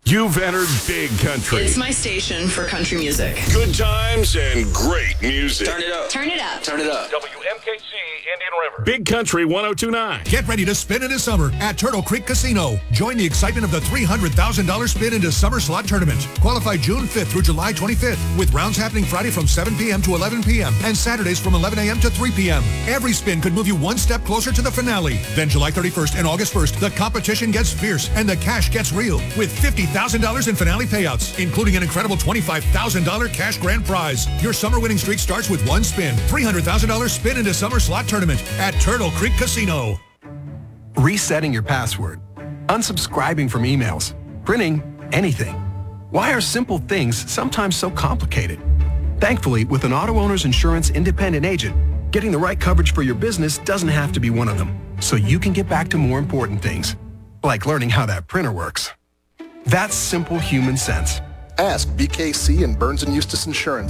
You've entered Big Country. It's my station for country music. Good times and great music. Turn it up. Turn it up. Turn it up. WMKC Indian River. Big Country 102.9. Get ready to spin into summer at Turtle Creek Casino. Join the excitement of the $300,000 Spin into Summer Slot Tournament. Qualify June 5th through July 25th, with rounds happening Friday from 7 p.m. to 11 p.m. and Saturdays from 11 a.m. to 3 p.m. Every spin could move you one step closer to the finale. Then July 31st and August 1st, the competition gets fierce and the cash gets real, with $50,000 in finale payouts, including an incredible $25,000 cash grand prize. Your summer winning streak starts with one spin. $300,000 Spin into Summer Slot Tournament at Turtle Creek Casino. Resetting your password, unsubscribing from emails, printing anything. Why are simple things sometimes so complicated? Thankfully, with an Auto Owners Insurance independent agent, getting the right coverage for your business doesn't have to be one of them, so you can get back to more important things, like learning how that printer works. That's simple human sense. Ask BKC and Burns & Eustace Insurance.